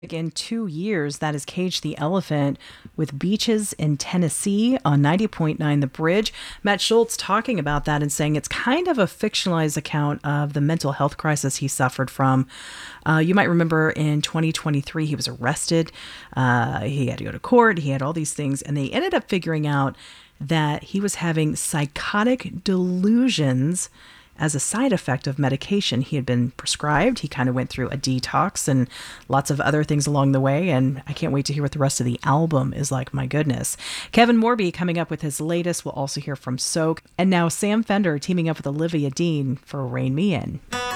In 2 years, that is Cage the Elephant with Beaches in Tennessee on 90.9 The Bridge. Matt Schultz talking about that and saying it's kind of a fictionalized account of the mental health crisis he suffered from. You might remember in 2023, he was arrested. He had to go to court. He had all these things, and they ended up figuring out that he was having psychotic delusions as a side effect of medication he had been prescribed. He kind of went through a detox and lots of other things along the way. And I can't wait to hear what the rest of the album is like. My goodness. Kevin Morby coming up with his latest. We'll also hear from Soak. And now Sam Fender teaming up with Olivia Dean for Rein Me In.